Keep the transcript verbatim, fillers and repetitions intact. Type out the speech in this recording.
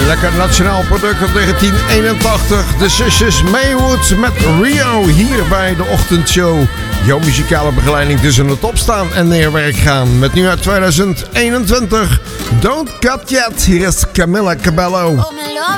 Lekker nationaal product uit negentien eenentachtig. De zusjes Maywood met Rio hier bij de ochtendshow. Jouw muzikale begeleiding tussen het opstaan en neerwerk gaan. Met nu uit tweeduizend eenentwintig. Don't Cut Yet. Hier is Camila Cabello. Oh, my love.